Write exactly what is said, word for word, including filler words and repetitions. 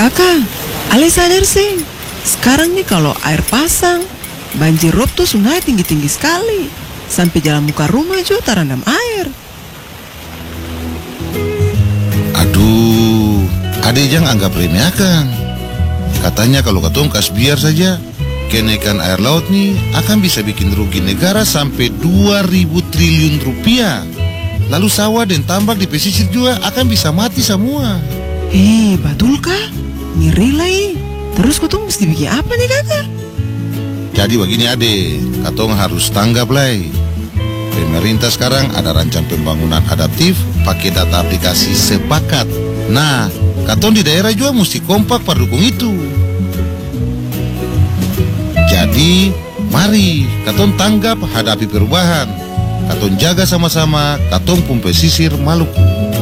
Kakak, ale sadar sih. Sekarang nih kalau air pasang, banjir rob tuh sungai tinggi-tinggi sekali. Sampai jalan muka rumah juga terendam air. Aduh, ade jangan anggap remeh akang. Katanya kalau katong kas biar saja, kenaikan air laut nih akan bisa bikin rugi negara sampai dua ribu triliun rupiah. Lalu sawah dan tambak di pesisir juga akan bisa mati semua. Eh, betul kah? Ngeri lagi. Terus katong mesti bikin apa nih kakak? Jadi begini ade, katong harus tanggap lagi. Pemerintah sekarang ada rancang pembangunan adaptif pakai data aplikasi sepakat. Nah, katong di daerah juga mesti kompak pendukung itu. Jadi, mari katong tanggap hadapi perubahan. Katong jaga sama-sama katong pun pesisir Maluku.